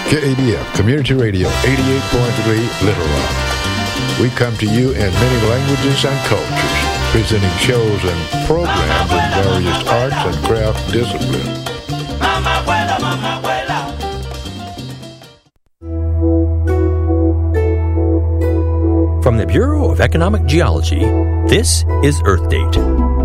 KABF Community Radio 88.3 Little Rock. We come to you in many languages and cultures, presenting shows and programs in various arts and craft disciplines. From the Bureau of Economic Geology, this is Earth Date.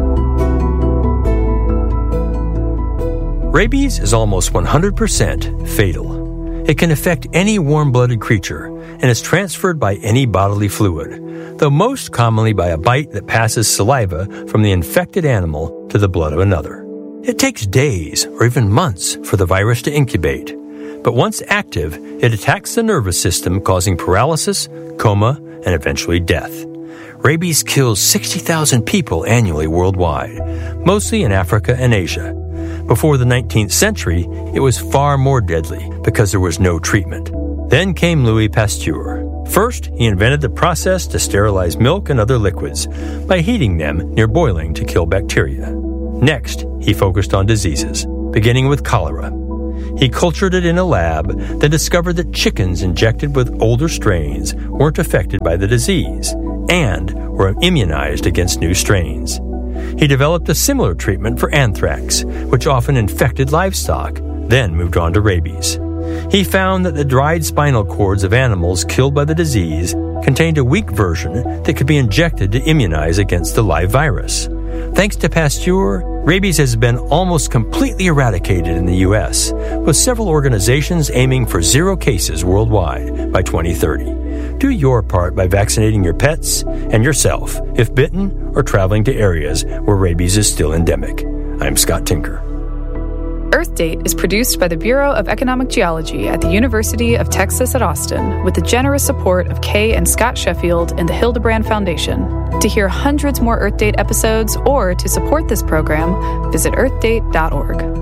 Rabies is almost 100% fatal. It can affect any warm-blooded creature and is transferred by any bodily fluid, though most commonly by a bite that passes saliva from the infected animal to the blood of another. It takes days or even months for the virus to incubate, but once active, it attacks the nervous system, causing paralysis, coma, and eventually death. Rabies kills 60,000 people annually worldwide, mostly in Africa and Asia. Before the 19th century, it was far more deadly because there was no treatment. Then came Louis Pasteur. First, he invented the process to sterilize milk and other liquids by heating them near boiling to kill bacteria. Next, he focused on diseases, beginning with cholera. He cultured it in a lab, then discovered that chickens injected with older strains weren't affected by the disease and were immunized against new strains. He developed a similar treatment for anthrax, which often infected livestock, then moved on to rabies. He found that the dried spinal cords of animals killed by the disease contained a weak version that could be injected to immunize against the live virus. Thanks to Pasteur, rabies has been almost completely eradicated in the U.S., with several organizations aiming for 0 cases worldwide by 2030. Do your part by vaccinating your pets and yourself if bitten or traveling to areas where rabies is still endemic. I'm Scott Tinker. Earth Date is produced by the Bureau of Economic Geology at the University of Texas at Austin with the generous support of Kay and Scott Sheffield and the Hildebrand Foundation. To hear hundreds more Earth Date episodes or to support this program, visit earthdate.org.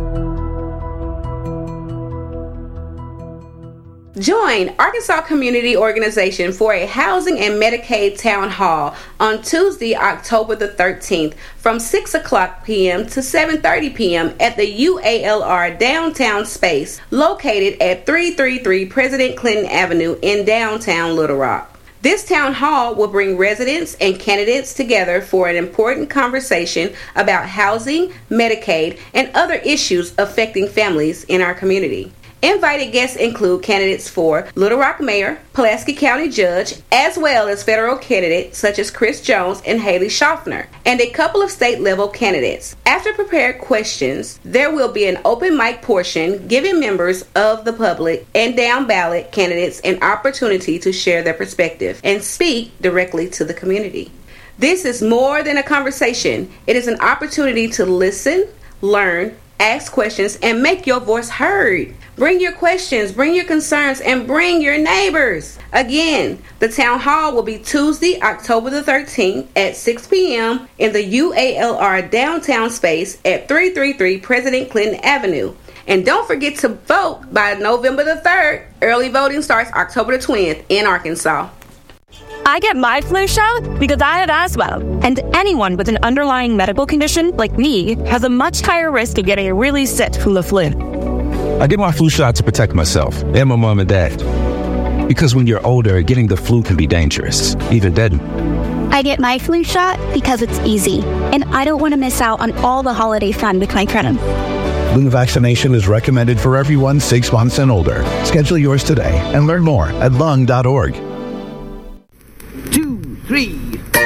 Join Arkansas Community Organization for a Housing and Medicaid Town Hall on Tuesday, October the 13th from 6 o'clock p.m. to 7:30 p.m. at the UALR Downtown Space located at 333 President Clinton Avenue in downtown Little Rock. This town hall will bring residents and candidates together for an important conversation about housing, Medicaid, and other issues affecting families in our community. Invited guests include candidates for Little Rock Mayor, Pulaski County Judge, as well as federal candidates such as Chris Jones and Haley Schaffner, and a couple of state-level candidates. After prepared questions, there will be an open mic portion giving members of the public and down-ballot candidates an opportunity to share their perspective and speak directly to the community. This is more than a conversation. It is an opportunity to listen, learn, ask questions, and make your voice heard. Bring your questions, bring your concerns, and bring your neighbors. Again, the town hall will be Tuesday, October the 13th at 6 p.m. in the UALR Downtown Space at 333 President Clinton Avenue. And don't forget to vote by November the 3rd. Early voting starts October the 20th in Arkansas. I get my flu shot because I have asthma, and anyone with an underlying medical condition like me has a much higher risk of getting really sick from the flu. I get my flu shot to protect myself and my mom and dad. Because when you're older, getting the flu can be dangerous, even deadly. I get my flu shot because it's easy, and I don't want to miss out on all the holiday fun with my friends. Flu vaccination is recommended for everyone 6 months and older. Schedule yours today and learn more at lung.org. 2, 3.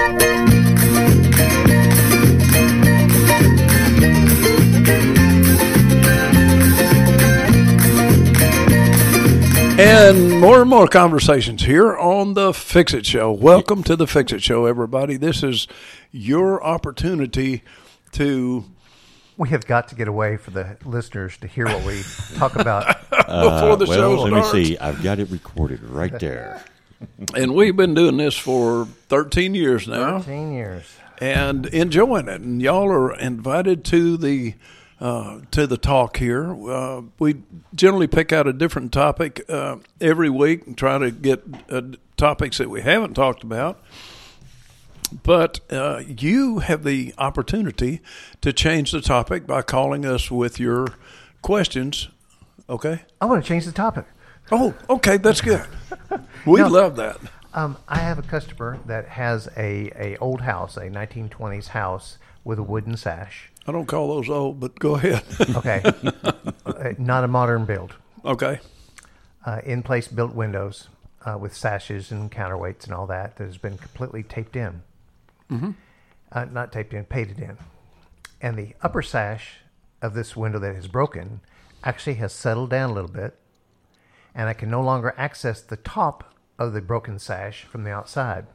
And more conversations here on the Fix It Show. Welcome to the Fix It Show, everybody. this is your opportunity to... We have got to get away for the listeners to hear what we talk about before the show starts. Let me see. I've got it recorded right there. And we've been doing this for 13 years now. 13 years. And enjoying it. And y'all are invited to the talk here. We generally pick out a different topic every week and try to get topics that we haven't talked about. But you have the opportunity to change the topic by calling us with your questions. Okay? I want to change the topic. Oh, okay, that's good. We love that. I have a customer that has a old house, a 1920s house with a wooden sash. I don't call those old, but go ahead. Okay. Not a modern build. Okay. In-place built windows with sashes and counterweights and all that has been completely taped in. Mm-hmm. Not taped in, painted in. And the upper sash of this window that is broken actually has settled down a little bit, and I can no longer access the top of the broken sash from the outside.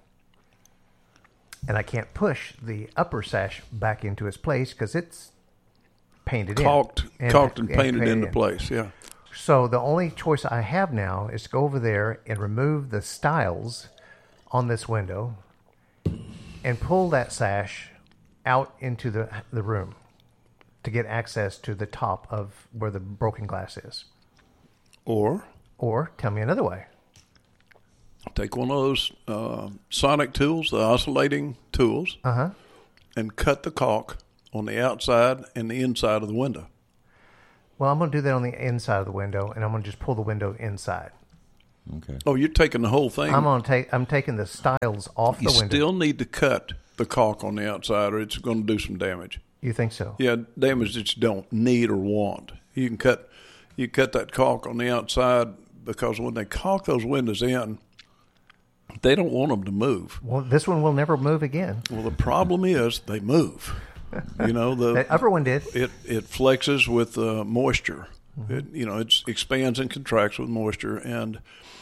And I can't push the upper sash back into its place because it's painted caulked and painted into in. place, yeah. So the only choice I have now is to go over there and remove the stiles on this window and pull that sash out into the room to get access to the top of where the broken glass is. Or tell me another way. Take one of those sonic tools, the oscillating tools, and cut the caulk on the outside and the inside of the window. Well, I'm going to do that on the inside of the window, and I'm going to just pull the window inside. Okay. Oh, you're taking the whole thing. I'm taking the stiles off the window. You still need to cut the caulk on the outside, or it's going to do some damage. You think so? Yeah, damage that you don't need or want. You can cut that caulk on the outside because when they caulk those windows in, they don't want them to move. Well, this one will never move again. Well, the problem is they move. You know, the upper one did. It flexes with moisture. Mm-hmm. It expands and contracts with moisture, and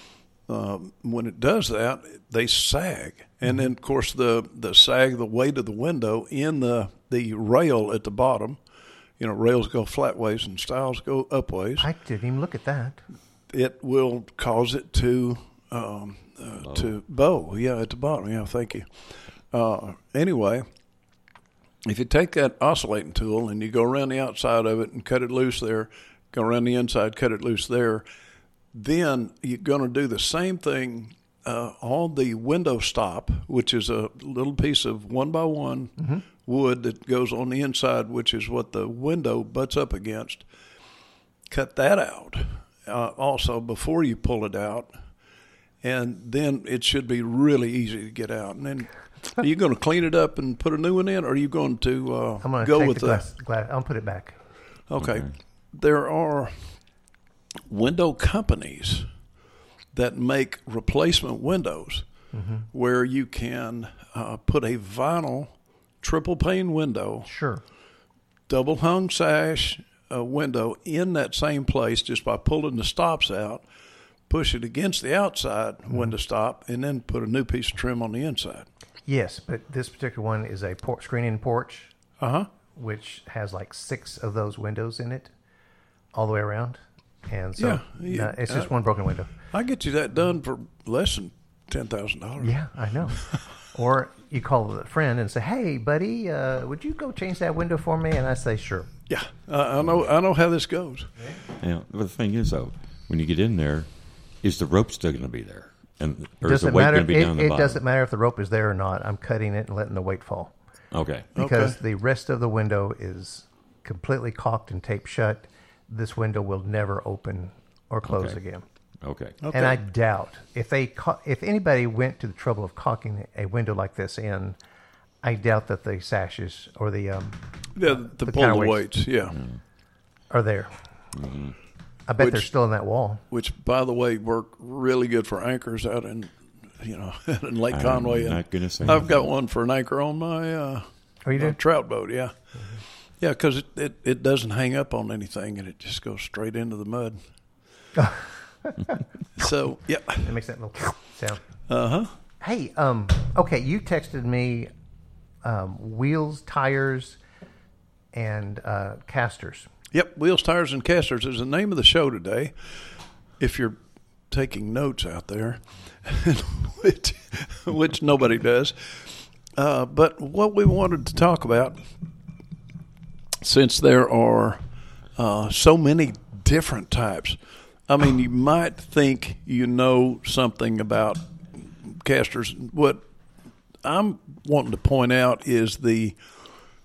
when it does that, they sag. And then, of course, the sag, the weight of the window in the rail at the bottom. Rails go flat ways and stiles go up ways. I didn't even look at that. It will cause it to bow. Yeah, at the bottom. Yeah, thank you. Anyway, if you take that oscillating tool and you go around the outside of it and cut it loose there, go around the inside, cut it loose there, then you're going to do the same thing on the window stop, which is a little piece of 1x1 wood that goes on the inside, which is what the window butts up against. Cut that out also before you pull it out, and then it should be really easy to get out. And then are you going to clean it up and put a new one in, or are you going to I'm going to go take with the glass? I'll put it back. Okay. There are window companies that make replacement windows where you can put a vinyl triple pane window, double hung sash window in that same place just by pulling the stops out, push it against the outside window stop, and then put a new piece of trim on the inside. Yes, but this particular one is a screen-in porch, which has like 6 of those windows in it all the way around. And so it's just one broken window. I get you that done for less than $10,000. Yeah, I know. Or you call a friend and say, "Hey, buddy, would you go change that window for me?" And I say, "Sure." Yeah, I know how this goes. Yeah, but the thing is, though, when you get in there, is the rope still going to be there? Or is the weight going to be down the bottom? It doesn't matter if the rope is there or not. I'm cutting it and letting the weight fall. Okay. Because the rest of the window is completely caulked and taped shut. This window will never open or close again. Okay. And I doubt if anybody went to the trouble of caulking a window like this in, I doubt that the sashes or the pull the weights, are there. Mm-hmm. I bet they're still in that wall. Which, by the way, work really good for anchors out in Lake Conway. I'm not going to say I've got one for an anchor on my trout boat. Yeah, yeah, because it doesn't hang up on anything and it just goes straight into the mud. So yeah, it makes that little sound. Hey, okay, you texted me wheels, tires, and casters. Yep, Wheels, Tires, and Casters is the name of the show today. If you're taking notes out there, which nobody does. But what we wanted to talk about, since there are so many different types, I mean, you might think you know something about casters. What I'm wanting to point out is the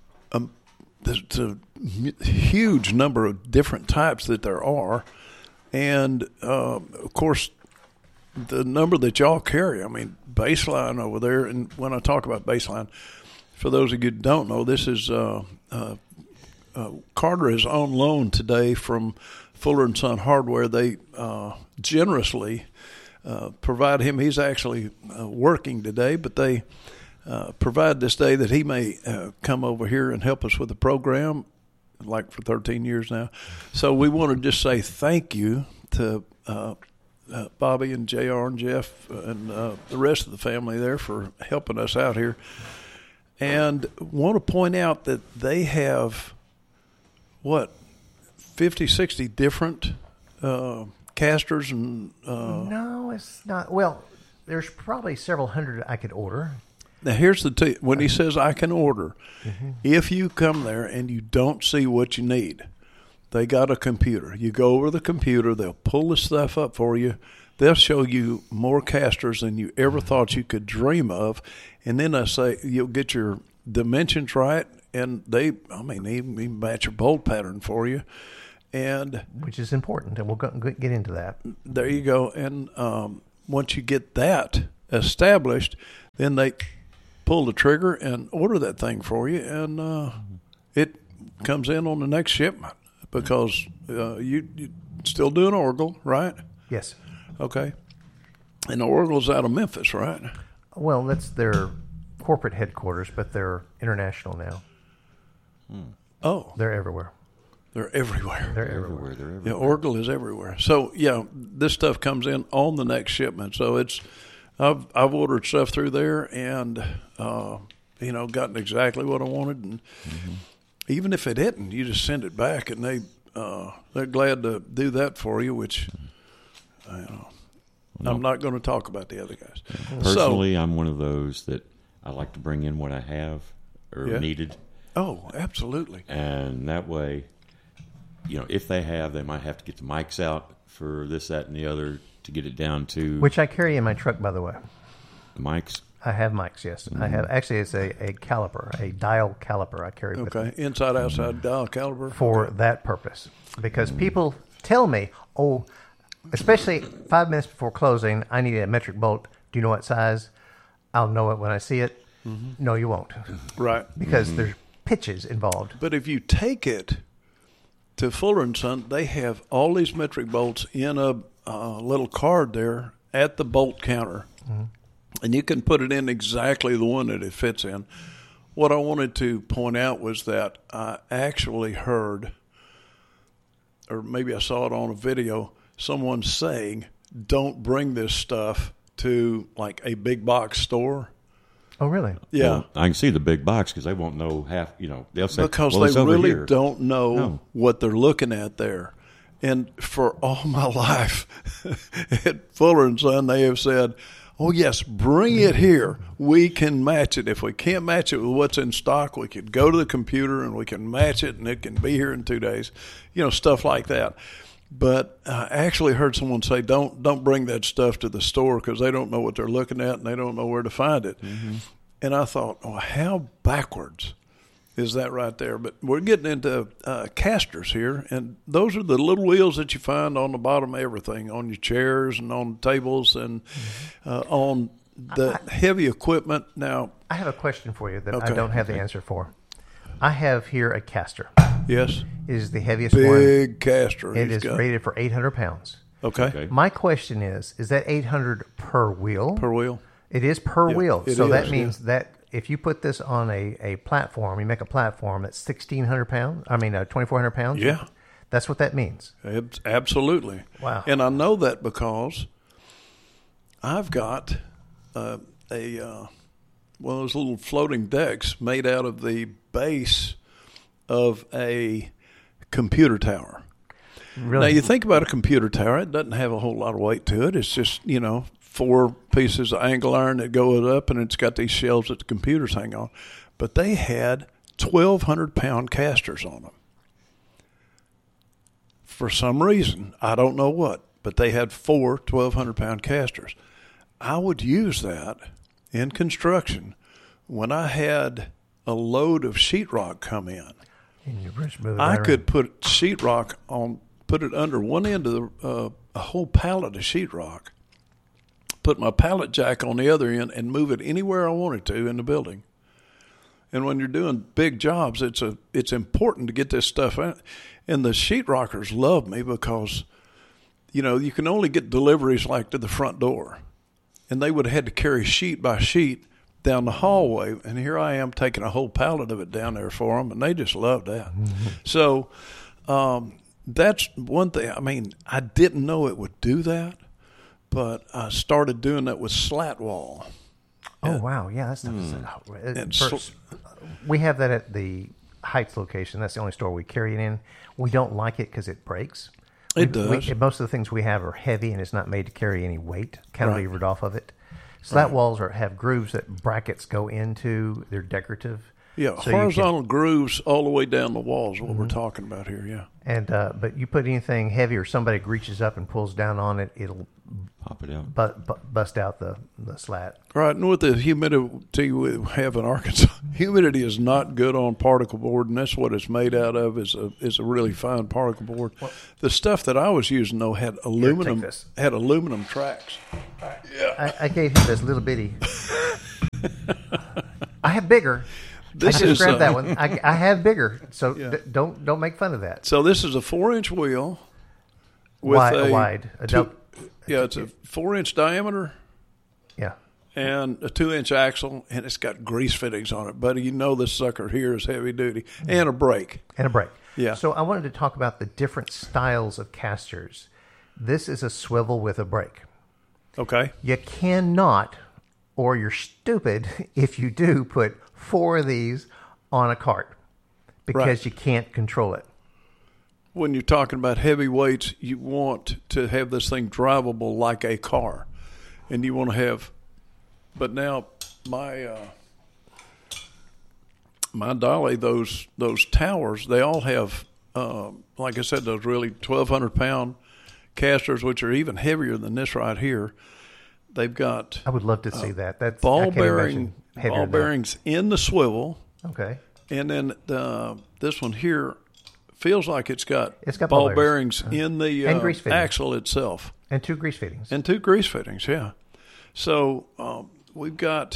huge number of different types that there are, And, of course, the number that y'all carry, I mean, Baseline over there, and when I talk about Baseline, for those of you who don't know, this is Carter is on loan today from Fuller & Son Hardware. They generously provide him. He's actually working today, but they provide this day that he may come over here and help us with the program, like for 13 years now. So we want to just say thank you to Bobby and JR and Jeff and the rest of the family there for helping us out here. And want to point out that they have, 50, 60 different casters and no, it's not. Well, there's probably several hundred I could order. Now here's the when he says I can order, if you come there and you don't see what you need, they got a computer. You go over the computer, they'll pull the stuff up for you. They'll show you more casters than you ever thought you could dream of, and then I say you'll get your dimensions right, and they even match your bolt pattern for you. And which is important, and we'll get into that. There you go. And once you get that established, then they pull the trigger and order that thing for you, and it comes in on the next shipment because you still do an Oracle, right? Yes. Okay. And the Oracle's out of Memphis, right? Well, that's their corporate headquarters, but they're international now. Oh. They're everywhere. They're everywhere. They're everywhere. They're everywhere. Yeah, Oracle is everywhere. So yeah, this stuff comes in on the next shipment. So it's I've ordered stuff through there and gotten exactly what I wanted. And even if it isn't, you just send it back, and they're glad to do that for you. Which I'm not going to talk about the other guys. Personally, I'm one of those that I like to bring in what I have or needed. Oh, absolutely. And that way, if they might have to get the mics out for this, that, and the other to get it down to... Which I carry in my truck, by the way. The mics? I have mics, yes. I have. Actually, it's a caliper, a dial caliper I carry with me. Okay, inside, outside dial caliper? For that purpose. Because people tell me, especially 5 minutes before closing, I need a metric bolt. Do you know what size? I'll know it when I see it. No, you won't. Right. Because there's pitches involved. But if you take it to Fuller & Son, they have all these metric bolts in a little card there at the bolt counter. And you can put it in exactly the one that it fits in. What I wanted to point out was that I actually heard, or maybe I saw it on a video, someone saying, don't bring this stuff to like a big box store. Oh, really? Yeah. Well, I can see the big box because they won't know half, they'll say, because well, they really here. don't know what they're looking at there. And for all my life at Fuller & Son, they have said, oh, yes, bring it here. We can match it. If we can't match it with what's in stock, we could go to the computer and we can match it, and it can be here in 2 days, stuff like that. But I actually heard someone say, don't bring that stuff to the store because they don't know what they're looking at and they don't know where to find it. And I thought, how backwards is that right there? But we're getting into casters here, and those are the little wheels that you find on the bottom of everything, on your chairs and on tables and on the heavy equipment. Now, I have a question for you that I don't have the answer for. I have here a caster. Yes. It is the heaviest one. Big caster. It is rated for 800 pounds. Okay. My question is that 800 per wheel? Per wheel. It is per wheel. So that means that if you put this on a platform, you make a platform that's 1,600 pounds, 2,400 pounds? Yeah. That's what that means. Absolutely. Wow. And I know that because I've got one of those little floating decks made out of the base of a computer tower. Really? Now, you think about a computer tower, it doesn't have a whole lot of weight to it. It's just, 4 pieces of angle iron that go up, and it's got these shelves that the computers hang on. But they had 1,200-pound casters on them. For some reason, I don't know what, but they had 4 1,200-pound casters. I would use that in construction when I had a load of sheetrock come in. I could put sheetrock on put it under one end of a whole pallet of sheetrock, put my pallet jack on the other end, and move it anywhere I wanted to in the building. And when you're doing big jobs, it's important to get this stuff out. And the sheetrockers love me because, you can only get deliveries like to the front door. And they would have had to carry sheet by sheet down the hallway. And here I am taking a whole pallet of it down there for them, and they just loved that. Mm-hmm. So that's one thing. I mean, I didn't know it would do that, but I started doing that with slat wall. Oh, wow. Yeah, that stuff is... we have that at the Heights location. That's the only store we carry it in. We don't like it because it breaks. It does. Most of the things we have are heavy, and it's not made to carry any weight, cantilevered off of it. Slat walls have grooves that brackets go into. They're decorative. Yeah, so horizontal grooves all the way down the walls is what we're talking about here, yeah. And but you put anything heavy or somebody reaches up and pulls down on it, it'll pop it out, bust out the slat. Right, and with the humidity we have in Arkansas, humidity is not good on particle board, and that's what it's made out of is a really fine particle board. Well, the stuff that I was using though had aluminum tracks. Yeah, I gave him this little bitty. I have bigger. I just grabbed that one. I have bigger, so don't make fun of that. So this is a 4-inch wheel with wide. It's a 4-inch diameter. Yeah, and a 2-inch axle, and it's got grease fittings on it, buddy. You know this sucker here is heavy duty, and a brake. Yeah. So I wanted to talk about the different styles of casters. This is a swivel with a brake. Okay. You cannot, or you're stupid if you do put 4 of these on a cart because you can't control it. When you're talking about heavy weights, you want to have this thing drivable like a car, and you want to have. But now my dolly, those towers, they all have, like I said, those really 1,200-pound casters, which are even heavier than this right here. They've got. I would love to see that. That's ball bearings in the swivel. Okay. And then this one here feels like it's got ball bearings in the axle itself. And 2 grease fittings. Yeah. So we've got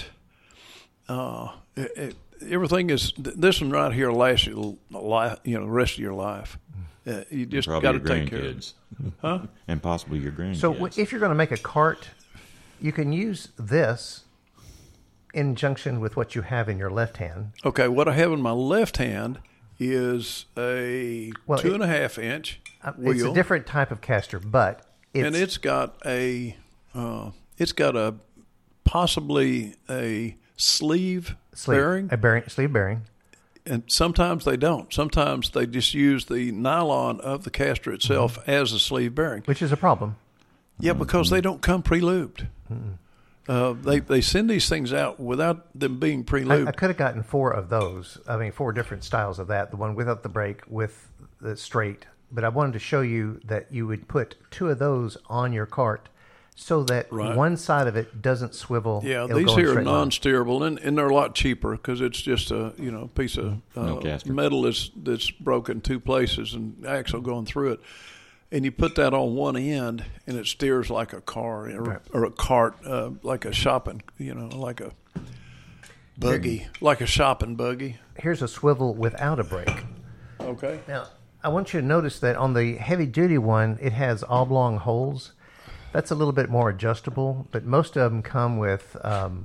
everything is. This one right here lasts you the rest of your life. You just got to take care of it. Huh? And possibly your grandkids. So if you're going to make a cart, you can use this in conjunction with what you have in your left hand. Okay, what I have in my left hand is a 2.5-inch wheel. It's a different type of caster, but it's got a possibly a sleeve bearing. Sleeve bearing. And sometimes they don't. Sometimes they just use the nylon of the caster itself as a sleeve bearing. Which is a problem. Yeah, because they don't come pre-lubed. They send these things out without them being pre-lubed. I could have gotten 4 of those. 4 different styles of that. The one without the brake, with the straight. But I wanted to show you that you would put 2 of those on your cart so that one side of it doesn't swivel. Yeah, these here are non-steerable, and they're a lot cheaper because it's just a piece of metal that's broken 2 places and axle going through it. And you put that on one end, and it steers like a car or a cart, like a shopping, like a buggy, like a shopping buggy. Here's a swivel without a brake. Okay. Now, I want you to notice that on the heavy-duty one, it has oblong holes. That's a little bit more adjustable, but most of them come with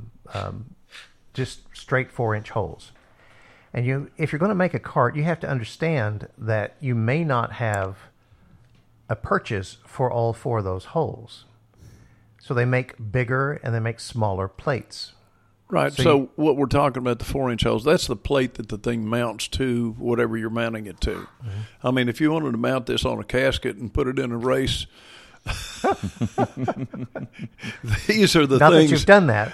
just straight 4-inch holes. And if you're going to make a cart, you have to understand that you may not have a purchase for all 4 of those holes. So they make bigger and they make smaller plates. Right. So what we're talking about, the 4-inch holes, that's the plate that the thing mounts to whatever you're mounting it to. Mm-hmm. I mean, if you wanted to mount this on a casket and put it in a race, these are the Not things. That you've done that.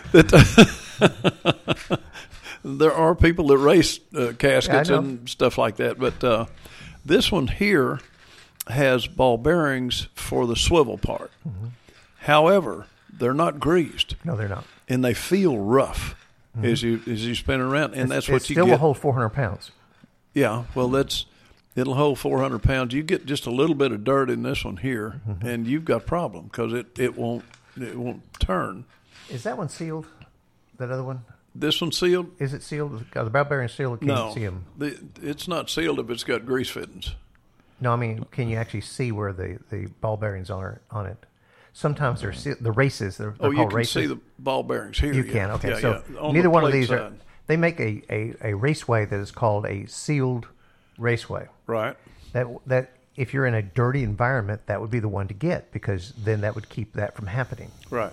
There are people that race caskets and stuff like that. But this one here has ball bearings for the swivel part. Mm-hmm. However, they're not greased. No, they're not. And they feel rough as you spin around, and that's what you get. Still will hold 400 pounds. Yeah, well, that's It'll hold 400 pounds. You get just a little bit of dirt in this one here, and you've got a problem because it won't turn. Is that one sealed? That other one? This one's sealed? Is it sealed? Are the ball bearings sealed? Can you see them? It's not sealed if it's got grease fittings. No, I mean, can you actually see where the ball bearings are on it? Sometimes they're sealed. The races, they're called you can races. see the ball bearings here. You can, okay. Yeah, so yeah. neither one of these side. are. They make a raceway that is called a sealed raceway. Right. That if you're in a dirty environment, that would be the one to get because then that would keep that from happening. Right.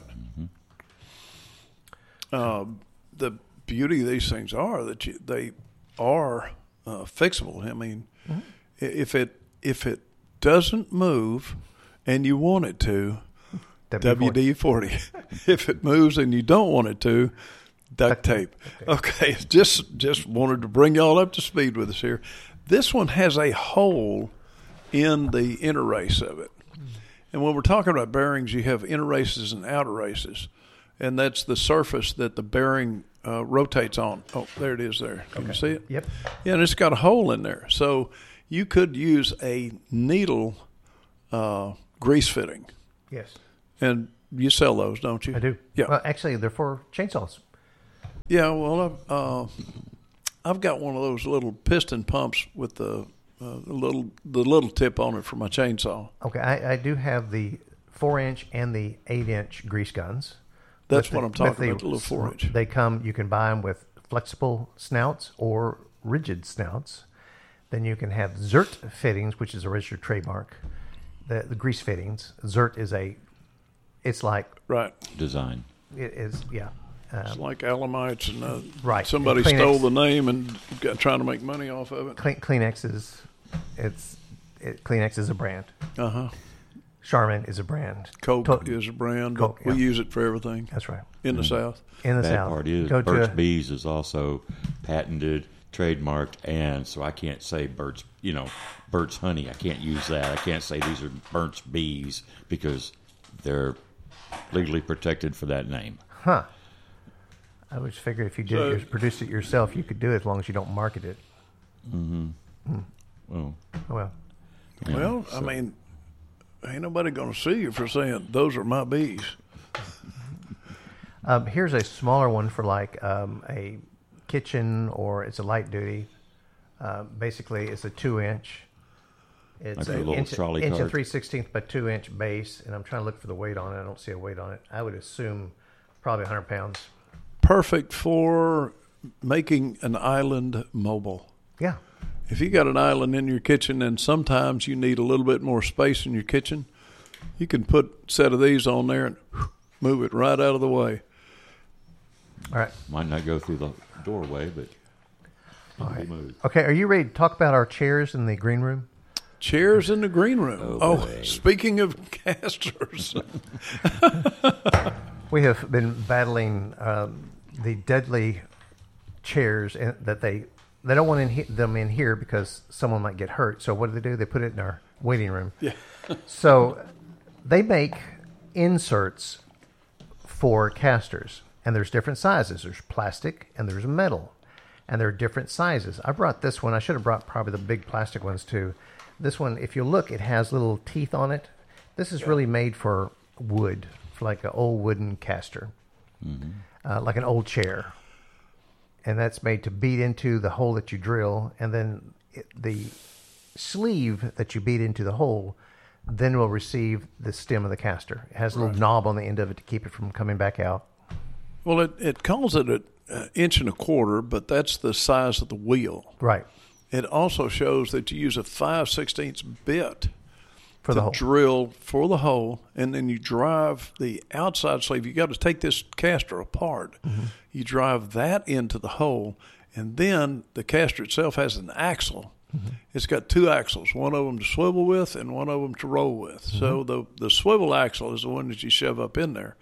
The beauty of these things are that they are fixable. I mean, if it doesn't move and you want it to, WD-40. If it moves and you don't want it to, duct tape. Okay, just wanted to bring y'all up to speed with us here. This one has a hole in the inner race of it. And when we're talking about bearings, you have inner races and outer races. And that's the surface that the bearing rotates on. Oh, there it is there. Can you see it? Yep. Yeah, and it's got a hole in there. So you could use a needle grease fitting. Yes. And you sell those, don't you? I do. Yeah. Well, actually, they're for chainsaws. Yeah, well, I've got one of those little piston pumps with the little tip on it for my chainsaw. Okay, I do have the 4-inch and the 8-inch grease guns. That's what I'm talking about, the little 4-inch. They come, you can buy them with flexible snouts or rigid snouts. Then you can have Zert fittings, which is a registered trademark. The grease fittings. Zert is it's like... Right. Design. It is, yeah. It's like Alamites, and right. Somebody Kleenex, stole the name and got trying to make money off of it. Kleenex is a brand. Charmin is a brand. Coke is a brand. Coke, we use it for everything. That's right. In the South. In the Bad South. part is Burt's Bees is also patented, trademarked, and so I can't say Burt's Honey. I can't use that. I can't say these are Burt's Bees because they're legally protected for that name. Huh. I would figure if you produce it yourself, you could do it as long as you don't market it. Well. Yeah, I mean, ain't nobody going to sue you for saying those are my bees. Here's a smaller one for like a kitchen, or it's a light duty. Basically, it's a 2-inch. It's like a little trolley inch cart. and 3/16 by 2-inch base, and I'm trying to look for the weight on it. I don't see a weight on it. I would assume probably 100 pounds. Perfect for making an island mobile. Yeah. If you got an island in your kitchen and sometimes you need a little bit more space in your kitchen, you can put a set of these on there and move it right out of the way. All right. Might not go through the doorway, but all right. Move. Okay, are you ready to talk about our chairs in the green room? Chairs in the green room. Oh, speaking of casters. We have been battling the deadly chairs that they don't want them in here because someone might get hurt. So what do? They put it in our waiting room. Yeah. So they make inserts for casters, and there's different sizes. There's plastic and there's metal, and there are different sizes. I brought this one. I should have brought probably the big plastic ones too. This one, if you look, it has little teeth on it. This is really made for wood, for like an old wooden caster, like an old chair. And that's made to beat into the hole that you drill, and then the sleeve that you beat into the hole then will receive the stem of the caster. It has a little knob on the end of it to keep it from coming back out. Well, it calls it an 1.25 inches, but that's the size of the wheel. Right. It also shows that you use a 5/16 bit for the hole. Drill for the hole, and then you drive the outside sleeve. You got to take this caster apart. You drive that into the hole, and then the caster itself has an axle. It's got 2 axles, one of them to swivel with and one of them to roll with. So the swivel axle is the one that you shove up in there.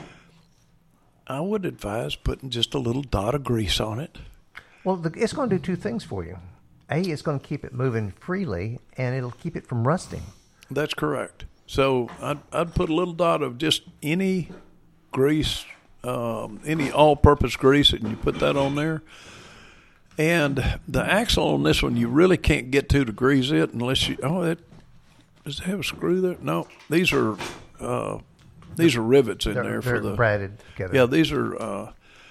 I would advise putting just a little dot of grease on it. Well, it's going to do 2 things for you. A, it's going to keep it moving freely, and it'll keep it from rusting. That's correct. So I'd put a little dot of just any grease, any all-purpose grease, and you put that on there. And the axle on this one, you really can't get 2 degrees it unless you. Does it have a screw there? No, these are rivets in there for the braided together. Yeah, these are.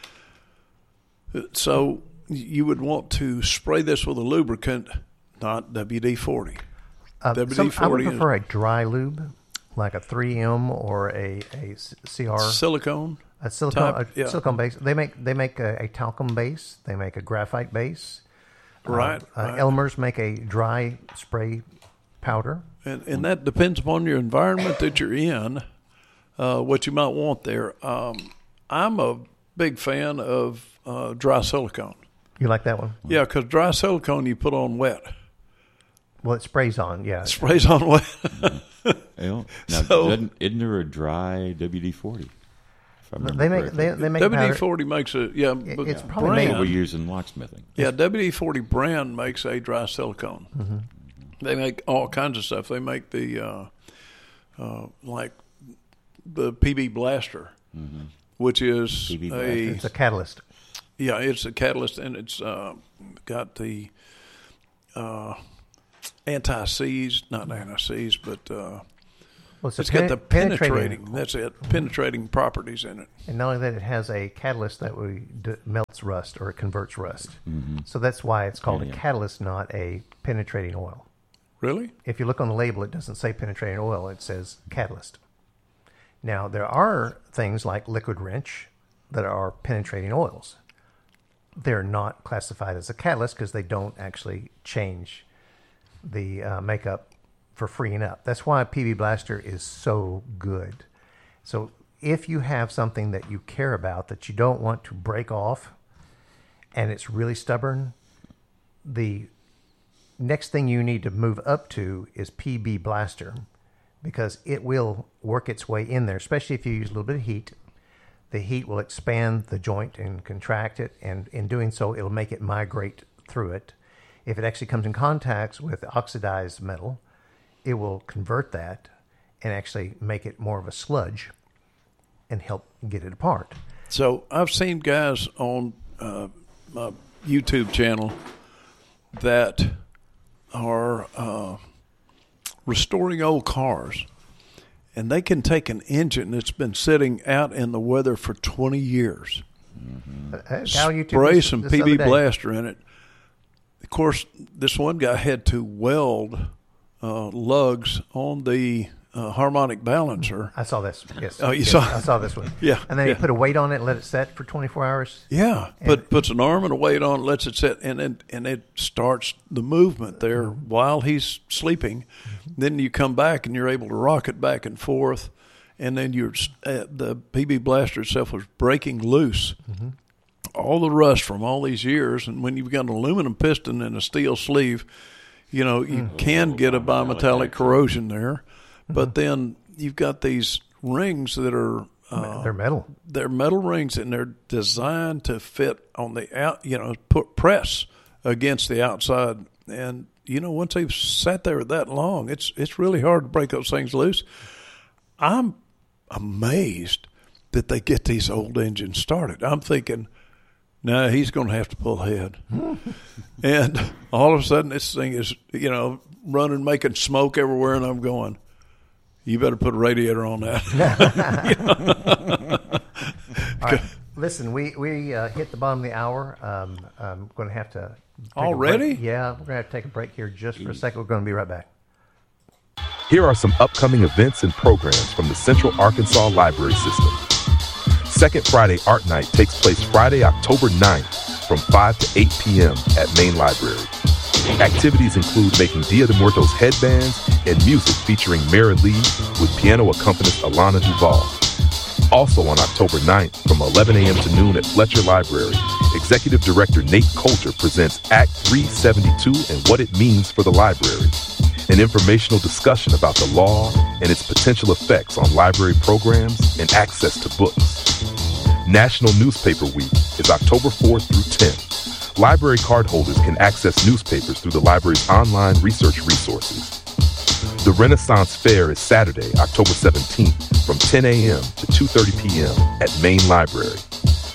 So you would want to spray this with a lubricant, not WD-40. WD-40 I would prefer a dry lube, like a 3M or a CR silicone. A silicone base. They make a talcum base. They make a graphite base. Right. Elmer's make a dry spray powder. And that depends upon your environment that you're in, what you might want there. I'm a big fan of dry silicone. You like that one? Yeah, because dry silicone you put on wet. Well, it sprays on, yeah. It sprays on wet. Now, isn't there a dry WD-40? They make WD-40 makes a It's probably that's what we use in locksmithing. Yeah, WD-40 brand makes a dry silicone. Mm-hmm. They make all kinds of stuff. They make the like the PB Blaster, which is it's a catalyst. Yeah, it's a catalyst, and it's got the anti-seize, not anti-seize, but it's got the penetrating. That's it, penetrating properties in it. And not only that, it has a catalyst that melts rust or it converts rust. Mm-hmm. So that's why it's called a catalyst, not a penetrating oil. Really? If you look on the label, it doesn't say penetrating oil. It says catalyst. Now, there are things like liquid wrench that are penetrating oils. They're not classified as a catalyst because they don't actually change the makeup for freeing up. That's why PB Blaster is so good. So if you have something that you care about that you don't want to break off and it's really stubborn, the next thing you need to move up to is PB Blaster, because it will work its way in there, especially if you use a little bit of heat. The heat will expand the joint and contract it, and in doing so, it'll make it migrate through it. If it actually comes in contact with oxidized metal, it will convert that and actually make it more of a sludge and help get it apart. So I've seen guys on my YouTube channel that are restoring old cars, and they can take an engine that's been sitting out in the weather for 20 years, spray some PB Blaster in it. Of course, this one guy had to weld lugs on the harmonic balancer. I saw this. Yes. Oh, you saw? I saw this one. Yeah. And then you put a weight on it and let it set for 24 hours. Yeah. Puts an arm and a weight on it, lets it set, and it starts the movement there while he's sleeping. Mm-hmm. Then you come back and you're able to rock it back and forth, and then the PB Blaster itself was breaking loose. Mm-hmm. All the rust from all these years, and when you've got an aluminum piston and a steel sleeve, you can get a bimetallic corrosion there. But then you've got these rings that are they're metal. They're metal rings, and they're designed to fit on the press against the outside. And once they've sat there that long, it's really hard to break those things loose. I'm amazed that they get these old engines started. I'm thinking, no, he's going to have to pull ahead. And all of a sudden, this thing is running, making smoke everywhere, and I'm going, you better put a radiator on that. All right. Listen, we hit the bottom of the hour. I'm going to have to take already? A break. Yeah, we're going to have to take a break here just for a second. We're going to be right back. Here are some upcoming events and programs from the Central Arkansas Library System. Second Friday Art Night takes place Friday, October 9th from 5 to 8 p.m. at Main Library. Activities include making Dia de Muertos headbands and music featuring Mara Lee with piano accompanist Alana Duval. Also on October 9th from 11 a.m. to noon at Fletcher Library, Executive Director Nate Coulter presents Act 372 and what it means for the library, an informational discussion about the law and its potential effects on library programs and access to books. National Newspaper Week is October 4th through 10th. Library cardholders can access newspapers through the library's online research resources. The Renaissance Fair is Saturday, October 17th from 10 a.m. to 2:30 p.m. at Main Library.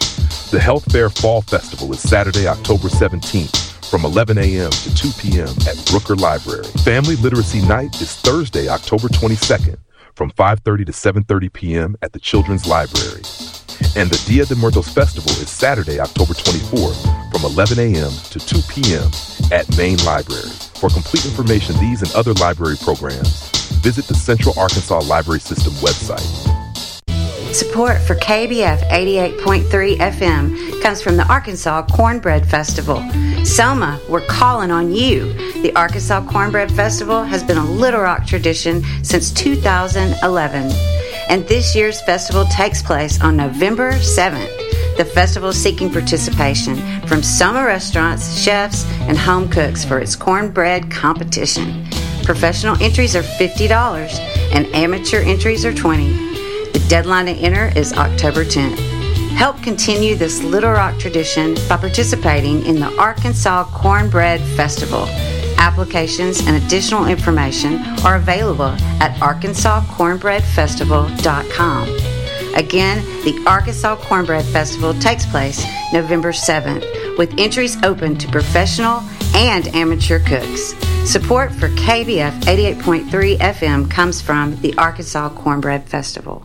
The Health Fair Fall Festival is Saturday, October 17th from 11 a.m. to 2 p.m. at Brooker Library. Family Literacy Night is Thursday, October 22nd from 5:30 to 7:30 p.m. at the Children's Library. And the Dia de Muertos Festival is Saturday, October 24th from 11 a.m. to 2 p.m. at Main Library. For complete information, these and other library programs, visit the Central Arkansas Library System website. Support for KBF 88.3 FM comes from the Arkansas Cornbread Festival. Selma, we're calling on you. The Arkansas Cornbread Festival has been a Little Rock tradition since 2011. And this year's festival takes place on November 7th. The festival is seeking participation from Selma restaurants, chefs, and home cooks for its cornbread competition. Professional entries are $50 and amateur entries are $20. The deadline to enter is October 10th. Help continue this Little Rock tradition by participating in the Arkansas Cornbread Festival. Applications and additional information are available at arkansascornbreadfestival.com. Again, the Arkansas Cornbread Festival takes place November 7th, with entries open to professional and amateur cooks. Support for KBF 88.3 FM comes from the Arkansas Cornbread Festival.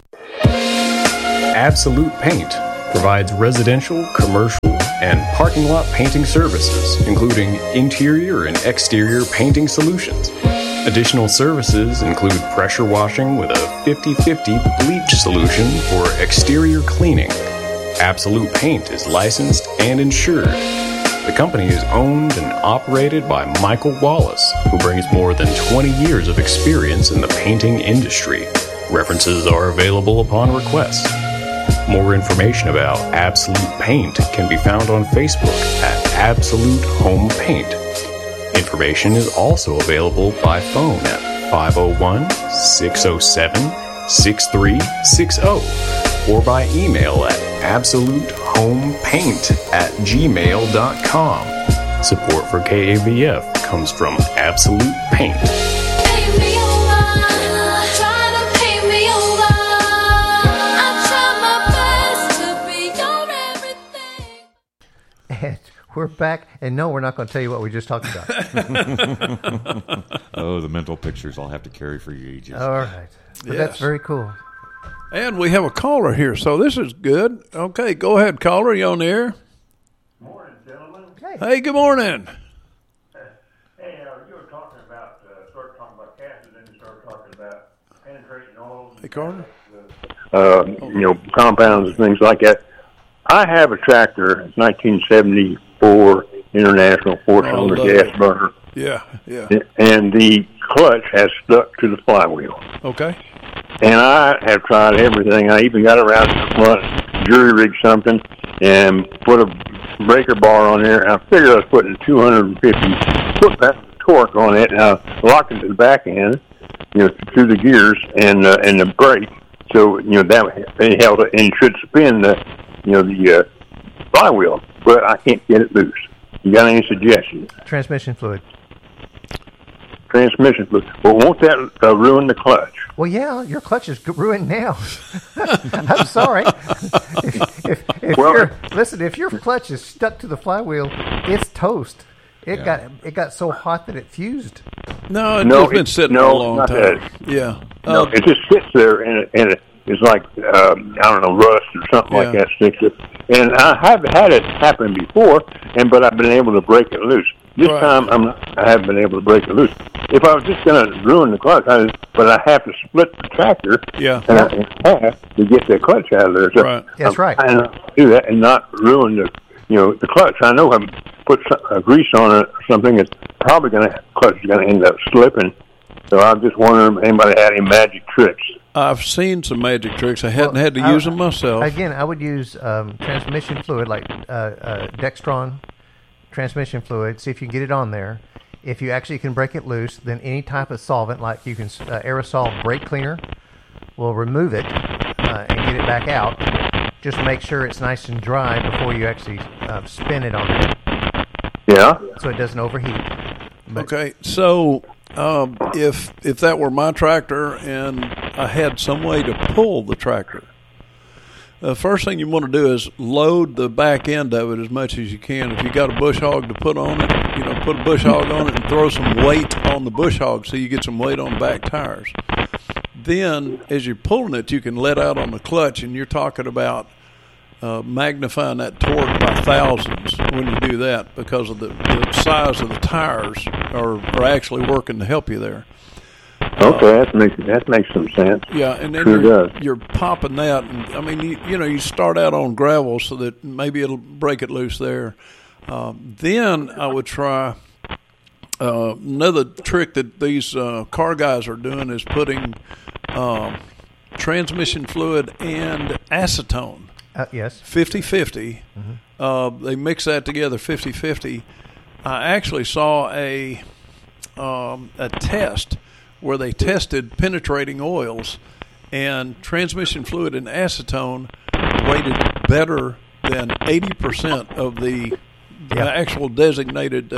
Absolute Paint provides residential, commercial, and parking lot painting services, including interior and exterior painting solutions. Additional services include pressure washing with a 50-50 bleach solution for exterior cleaning. Absolute Paint is licensed and insured. The company is owned and operated by Michael Wallace, who brings more than 20 years of experience in the painting industry. References are available upon request. More information about Absolute Paint can be found on Facebook at Absolute Home Paint. Information is also available by phone at 501-607-6360 or by email at absolutehomepaint@gmail.com. Support for KABF comes from Absolute Paint. We're back, and no, we're not going to tell you what we just talked about. Oh, the mental pictures I'll have to carry for you ages. All right. But Yes. That's very cool. And we have a caller here, so this is good. Okay, go ahead, caller. You on the air? Morning, gentlemen. Hey, good morning. Hey, you were talking about, started talking about gases, then you started talking about penetrating oils. Hey, Carter. Compounds and things like that. I have a tractor, it's 1974 International four-cylinder gas burner. Yeah. And the clutch has stuck to the flywheel. Okay. And I have tried everything. I even got around to the front, jury rigged something, and put a breaker bar on there. And I figured I was putting 250 foot-pounds of torque on it, and I locked it to the back end, through the gears and the brake. So, that it held it and should spin the flywheel, but I can't get it loose. You got any suggestions? Transmission fluid. Transmission fluid. Well, won't that ruin the clutch? Well, yeah, your clutch is ruined now. I'm sorry. If your clutch is stuck to the flywheel, it's toast. It got so hot that it fused. No, it's been sitting for a long time. Yeah. No, it just sits there and it's like, rust or something like that sticks it. And I have had it happen before, but I've been able to break it loose. This time, I haven't been able to break it loose. If I was just going to ruin the clutch, but I have to split the tractor in half to get the clutch out of there. So That's right. I do that and not ruin the clutch. I know I put grease on it or something. It's probably clutch is going to end up slipping. So I'm just wondering if anybody had any magic tricks. I've seen some magic tricks. I hadn't had to use them myself. Again, I would use transmission fluid like Dextron transmission fluid. See if you can get it on there. If you actually can break it loose, then any type of solvent, like you can aerosol brake cleaner, will remove it and get it back out. Just make sure it's nice and dry before you actually spin it on there. Yeah. So it doesn't overheat. Okay, so if that were my tractor and I had some way to pull the tractor, the first thing you want to do is load the back end of it as much as you can. If you got a bush hog to put on it, put a bush hog on it and throw some weight on the bush hog so you get some weight on the back tires. Then, as you're pulling it, you can let out on the clutch, and you're talking about magnifying that torque by thousands when you do that, because of the size of the tires are actually working to help you there. Okay, that makes some sense. Yeah, and then sure you're popping that. And, I mean, you start out on gravel so that maybe it'll break it loose there. Then I would try another trick that these car guys are doing is putting transmission fluid and acetone. Yes. 50-50. Mm-hmm. They mix that together 50-50. I actually saw a test where they tested penetrating oils, and transmission fluid and acetone rated better than 80% of the actual designated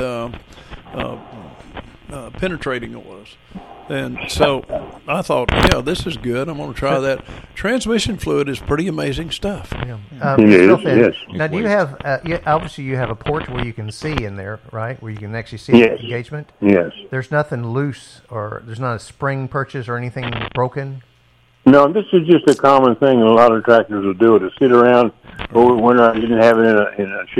penetrating oils. And so I thought, this is good. I'm going to try that. Transmission fluid is pretty amazing stuff. It is. Now, do you have, obviously you have a port where you can see in there, right, where you can actually see the engagement? Yes. There's nothing loose, or there's not a spring purchase or anything broken? No, this is just a common thing, and a lot of tractors will do it. To sit around over winter, I didn't have it in a